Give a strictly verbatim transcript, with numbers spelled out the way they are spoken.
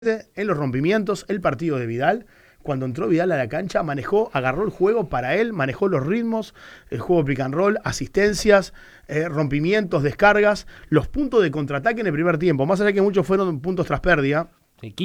En los rompimientos, el partido de Vidal, cuando entró Vidal a la cancha, manejó, agarró el juego para él, manejó los ritmos, el juego pick and roll, asistencias, eh, rompimientos, descargas, los puntos de contraataque en el primer tiempo. Más allá de que muchos fueron puntos tras pérdida,